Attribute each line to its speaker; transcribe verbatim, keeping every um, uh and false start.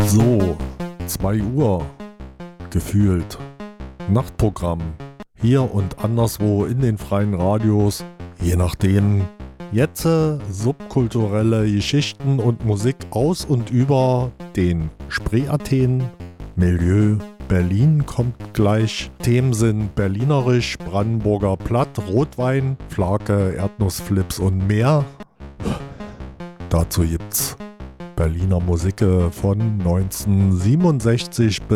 Speaker 1: So, zwei Uhr, gefühlt. Nachtprogramm, hier und anderswo in den freien Radios, je nachdem. Jetzt äh, subkulturelle Geschichten und Musik aus und über den Spree-Athen, Milieu, Berlin kommt gleich. Themen sind berlinerisch, Brandenburger Platt, Rotwein, Flake, Erdnussflips und mehr. Dazu gibt's Berliner Musik von neunzehnhundertsiebenundsechzig bis